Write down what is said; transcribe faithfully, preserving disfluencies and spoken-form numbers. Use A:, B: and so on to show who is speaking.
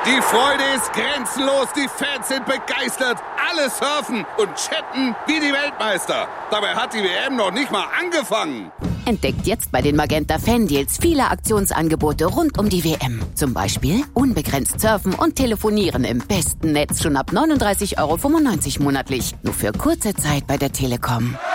A: Die Freude ist grenzenlos, die Fans sind begeistert, alle surfen und chatten wie die Weltmeister. Dabei hat die W M noch nicht mal angefangen.
B: Entdeckt jetzt bei den Magenta Fan-Deals viele Aktionsangebote rund um die W M. Zum Beispiel unbegrenzt surfen und telefonieren im besten Netz schon ab neununddreißig Euro fünfundneunzig monatlich. Nur für kurze Zeit bei der Telekom.